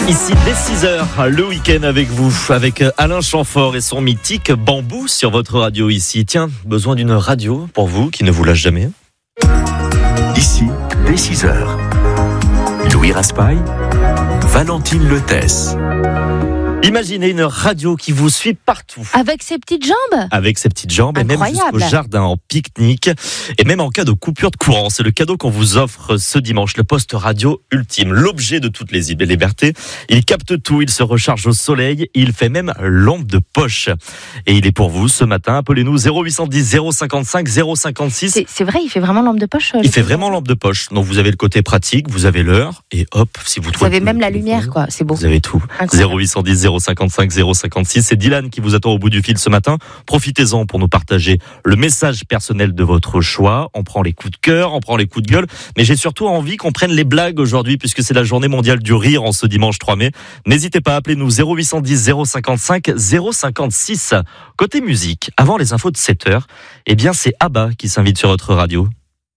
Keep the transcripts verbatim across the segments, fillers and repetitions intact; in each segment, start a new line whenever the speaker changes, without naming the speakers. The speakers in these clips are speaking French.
Ici dès six heures, le week-end avec vous, avec Alain Chamfort et son mythique Bambou sur votre radio ici. Tiens, besoin d'une radio pour vous qui ne vous lâche jamais.
Ici, dès six heures, Louis Raspail, Valentine Lethesse.
Imaginez une radio qui vous suit partout.
Avec ses petites jambes
Avec ses petites jambes
Incroyable.
Et même jusqu'au jardin en pique-nique. Et même en cas de coupure de courant. C'est le cadeau qu'on vous offre ce dimanche. Le poste radio ultime. L'objet de toutes les libertés. Il capte tout. Il se recharge au soleil. Il fait même lampe de poche. Et il est pour vous ce matin. Appelez-nous zéro huit cent dix zéro cinquante-cinq zéro cinquante-six.
c'est, c'est vrai, il fait vraiment lampe de poche.
Il fait vraiment lampe de poche. Donc vous avez le côté pratique, vous avez l'heure. Et hop, si vous
Vous
trouvez.
avez même la lumière, quoi. C'est beau.
Vous avez tout.
Incroyable.
zéro huit cent dix zéro cinquante-cinq zéro cinquante-six. C'est Dylan qui vous attend au bout du fil ce matin. Profitez-en pour nous partager le message personnel de votre choix. On prend les coups de cœur, on prend les coups de gueule. Mais j'ai surtout envie qu'on prenne les blagues aujourd'hui puisque c'est la journée mondiale du rire en ce dimanche trois mai. N'hésitez pas à appeler nous zéro huit cent dix zéro cinquante-cinq zéro cinquante-six. Côté musique, avant les infos de sept heures, eh bien c'est Abba qui s'invite sur votre radio.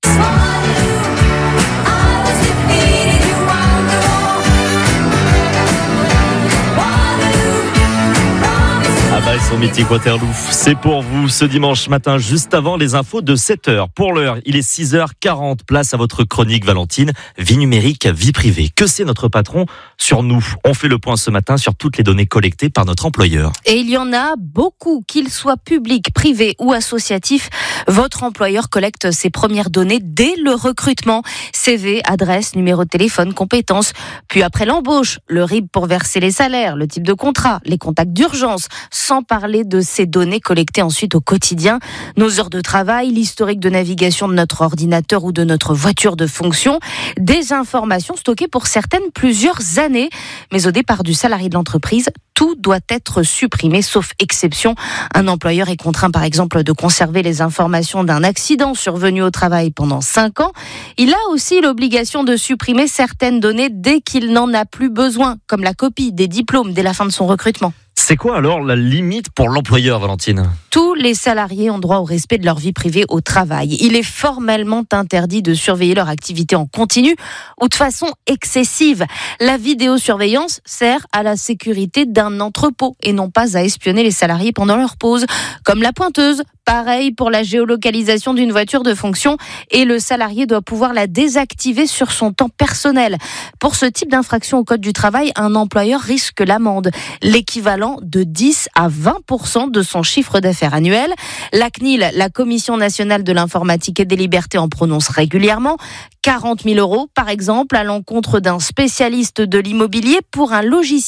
Abba et son mythique Waterloo, c'est pour vous ce dimanche matin, juste avant les infos de sept heures. Pour l'heure, il est six heures quarante, place à votre chronique Valentine, vie numérique, vie privée. Que sait notre patron sur nous? On fait le point ce matin sur toutes les données collectées par notre employeur.
Et il y en a beaucoup, qu'ils soient publics, privés ou associatifs. Votre employeur collecte ses premières données dès le recrutement. C V, adresse, numéro de téléphone, compétences. Puis après l'embauche, le R I B pour verser les salaires, le type de contrat, les contacts d'urgence, sans parler de ces données collectées ensuite au quotidien. Nos heures de travail, l'historique de navigation de notre ordinateur ou de notre voiture de fonction. Des informations stockées pour certaines plusieurs années. Mais au départ du salarié de l'entreprise, tout doit être supprimé, sauf exception. Un employeur est contraint, par exemple, de conserver les informations d'un accident survenu au travail pendant cinq ans. Il a aussi l'obligation de supprimer certaines données dès qu'il n'en a plus besoin, comme la copie des diplômes dès la fin de son recrutement.
C'est quoi alors la limite pour l'employeur, Valentine ?
Tous les salariés ont droit au respect de leur vie privée au travail. Il est formellement interdit de surveiller leur activité en continu ou de façon excessive. La vidéosurveillance sert à la sécurité d'un entrepôt et non pas à espionner les salariés pendant leur pause, comme la pointeuse. Pareil pour la géolocalisation d'une voiture de fonction et le salarié doit pouvoir la désactiver sur son temps personnel. Pour ce type d'infraction au code du travail, un employeur risque l'amende, l'équivalent de dix à vingt pour cent de son chiffre d'affaires annuel. La C N I L, la Commission nationale de l'informatique et des libertés, en prononce régulièrement. quarante mille euros, par exemple, à l'encontre d'un spécialiste de l'immobilier pour un logiciel